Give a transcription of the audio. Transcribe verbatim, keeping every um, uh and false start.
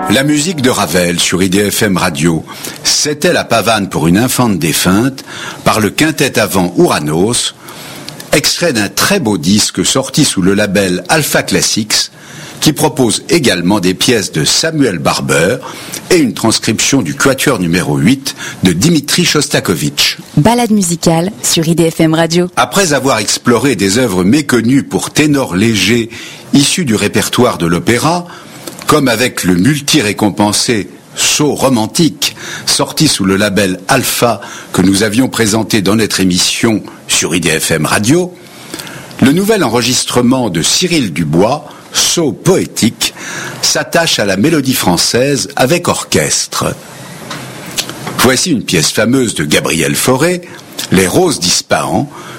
La musique de Ravel sur I D F M Radio, c'était la pavane pour une infante défunte par le quintet à vent Ouranos, extrait d'un très beau disque sorti sous le label Alpha Classics, qui propose également des pièces de Samuel Barber et une transcription du quatuor numéro huit de Dimitri Shostakovich. Balade musicale sur I D F M Radio. Après avoir exploré des œuvres méconnues pour ténor léger issues du répertoire de l'opéra, comme avec le multi-récompensé Saut romantique, sorti sous le label Alpha que nous avions présenté dans notre émission sur I D F M Radio, le nouvel enregistrement de Cyril Dubois, Saut poétique, s'attache à la mélodie française avec orchestre. Voici une pièce fameuse de Gabriel Fauré, Les Roses d'Ispahan,